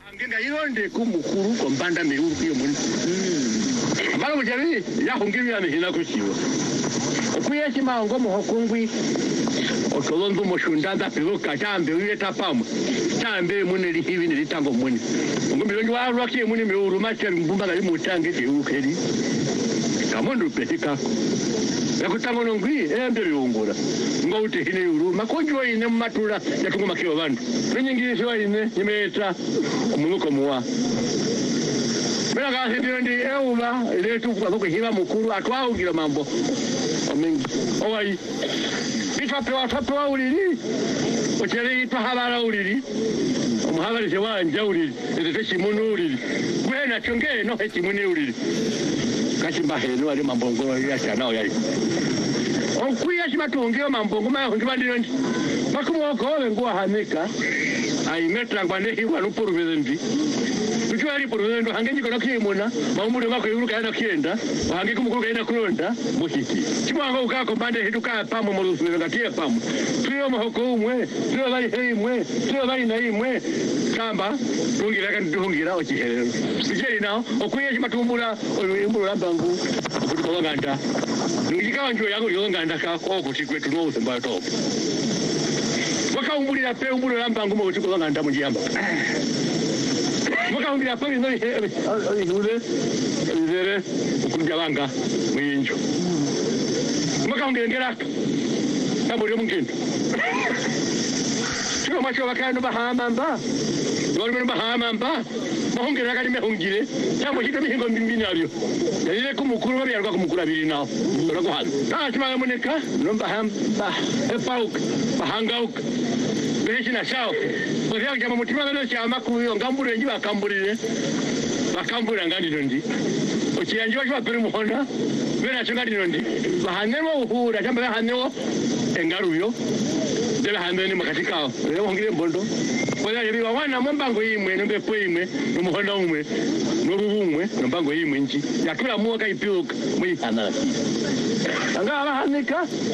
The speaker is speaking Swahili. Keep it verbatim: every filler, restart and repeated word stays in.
Angenga ironde kumukuru kombanda miuru kiyo muni. Mara mujari ya hungiri ya mihina kushiwa. Okuyeshi maongo muhokungwi. Otolondu moshundanda piruka chambe uyeta pamu. Chambe muni lihivi nilitango muni. Ngumbironji wa rwaki muni miuru machari mbumba gali mutangi diukeri. Kamundu pesika. Yakutango nongwi embe biungura. Ngo ute hine yuru makonjwa ine matula yatungu makiwa bandu. Nyingine shwa ine nimeta umunuko muwa. Mira kasi ndi eula letu kwa kuhiba mukuru atwaugira mambo. Omengi. Owai. Bifa pewa pewa uliri. Ochele itwa habara uliri. Omuhabari se wanja uliri. Ete chimunu uliri. Kwena chonge no he chimuni uliri. Kachimba heno ali mambongo ya chanao yali. Okuya chimatungio mambongo ma ngibandiro ndi. Makumoko ngwa hanika. Ai metra ngwane hiwa lupuru vezendi. Tuchwa ali puru vezendi hangenji kono kimona, maumure mako yuru kaenda kienda, hange kumukuru kaenda kulonda, mushiki. Chimwanga ukako bande hituka pamo molusu ngatie pamo. Tuyo mahoko umwe, tuyo bali heimwe, tuyo bali na imwe. Kamba tungira kan tungira ochiherero. Bijeri nao okuye chimatumbura oyimbura lambangu kutuko nganda. Ngikawa njo yangu yo nganda ka okuti kwetu no semba top. Wakaumbulira pe umbulo lambangu mo kutuko nganda mujiyamba. Wakaumbulira pe no ihule izere ukujabanga mwinjo. Wakaumbulira ngera taburi mungendo. Chiro macho bakano bahamamba. Ngorwe bahamamba. Mahongera kali mehongire. Cyangwa hito mihingo mbimbi nabyo. Yari kumukuru babyarwa kumukuru abiri naho. Urako hano. Ah chimanga muneka nomba hamba. Epauk bahangauka. Beshi na shao. Bozya kujama mutima ngano cyama kuyo ngambure nji bakamburire. Bakambura ngandi ndondi. Okiyanjwa cyo bapere muhonda. Bera cyo ngandi ndondi. Bahanemo uhura cyamba bahanemo engaruyo. Dela handeni makatikao. Leo ngire mbondo. Kwa hiyo wana mbango yimwe nembe poimwe numuhonda umwe norubumwe mbango yimwe nji yakira muwa kaipiuka mwi hanala. Anga abahanika